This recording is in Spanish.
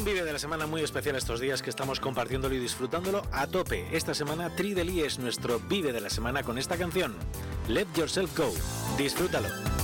Un Vive de la Semana muy especial estos días que estamos compartiéndolo y disfrutándolo a tope. Esta semana Tri Deli es nuestro Vive de la Semana con esta canción, Let Yourself Go. Disfrútalo.